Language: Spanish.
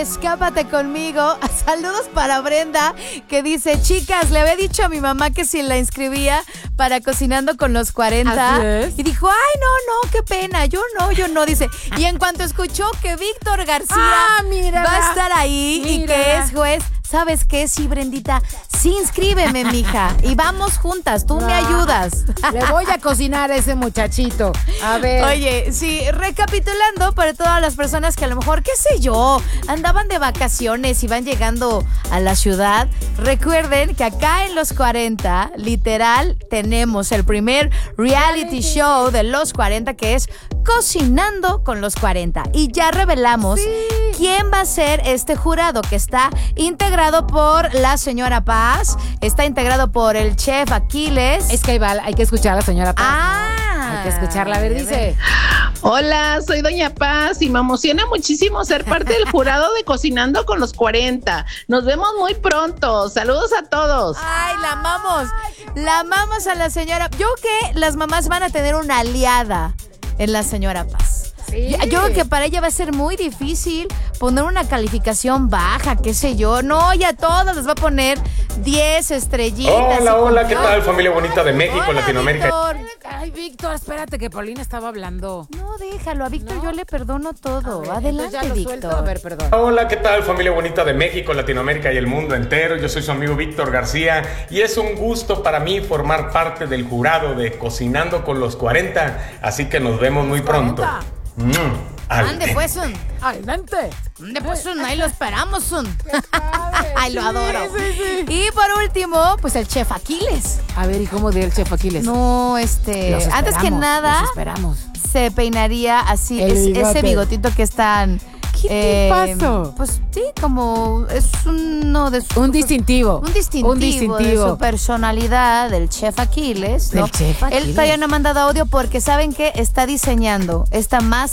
Escápate conmigo. Saludos para Brenda, que dice, chicas, le había dicho a mi mamá que si la inscribía para Cocinando con los 40. Así es. Y dijo, ay, no, qué pena, yo no, dice. Y en cuanto escuchó que Víctor García mírala. va a estar ahí y que es juez, ¿sabes qué? Sí, Brendita, sí, inscríbeme, mija. Y vamos juntas, tú me ayudas. Le voy a cocinar a ese muchachito. A ver. Oye, sí, recapitulando para todas las personas que a lo mejor, qué sé yo, andaban de vacaciones y van llegando a la ciudad, recuerden que acá en Los 40, literal, tenemos el primer reality show de Los 40, que es Cocinando con los 40. Y ya revelamos quién va a ser este jurado, que está integrado por la señora Paz, está integrado por el chef Aquiles. Es que hay que escuchar a la señora Paz. Hay que escucharla. A ver, dice. Hola, soy Doña Paz y me emociona muchísimo ser parte del jurado de Cocinando con los 40. Nos vemos muy pronto. Saludos a todos. Ay, la amamos. La amamos a la señora. Yo creo que las mamás van a tener una aliada en la señora Paz. Sí. Yo creo que para ella va a ser muy difícil poner una calificación baja, qué sé yo. No, ya todas les va a poner 10 estrellitas. Hola, ¿qué tal, familia bonita de México, Hola, Latinoamérica? Víctor. Ay, Víctor, espérate que Paulina estaba hablando. No, déjalo, a Víctor yo le perdono todo. Ver, Adelante, entonces ya lo suelto. A Víctor. ver, perdón. Hola, ¿qué tal, familia bonita de México, Latinoamérica y el mundo entero? Yo soy su amigo Víctor García y es un gusto para mí formar parte del jurado de Cocinando con los 40, así que nos vemos muy pronto. Ande pues, Adelante. ahí lo esperamos. Ay, lo Sí, adoro. sí. Y por último, pues el chef Aquiles. A ver, ¿y cómo dio el chef Aquiles? No, Los antes que esperamos, nada, los esperamos. se peinaría así, El bigote. ese bigotito que es tan... ¿Qué tipazo? Pues sí, como es uno de sus... Un distintivo. Un distintivo de su personalidad, del chef Aquiles, ¿no? Del chef Aquiles. Él todavía no ha mandado audio porque saben que está diseñando esta más